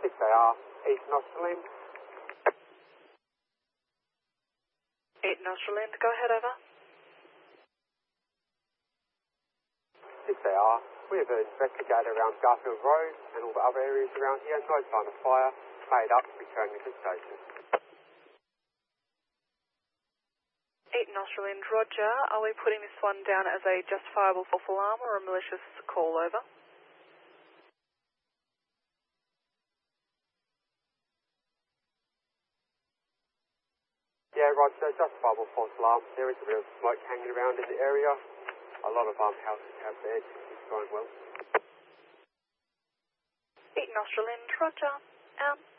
6AR, East Nostrand. 8 Nostrand, go ahead, over. 6AR, we have investigated around Garfield Road and all the other areas around here. No sign of fire. Made up, returning to station. 8 Nostrand, roger. Are we putting this one down as a justifiable false alarm or a malicious call, over? Yeah, roger, justifiable false alarm. There is a bit of smoke hanging around in the area. A lot of houses have beds. It's going well. 8 Nostrand, roger. Out.